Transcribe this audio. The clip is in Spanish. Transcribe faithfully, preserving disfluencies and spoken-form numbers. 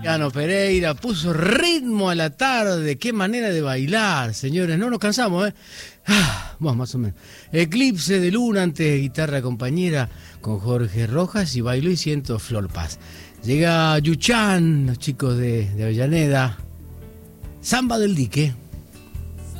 Cano Pereira puso ritmo a la tarde. Qué manera de bailar, señores. No nos cansamos, ¿eh? Ah, bueno, más o menos. Eclipse de Luna, antes guitarra compañera con Jorge Rojas y bailo y siento Flor Paz. Llega Yuchán, los chicos de, de Avellaneda. Samba del Dique.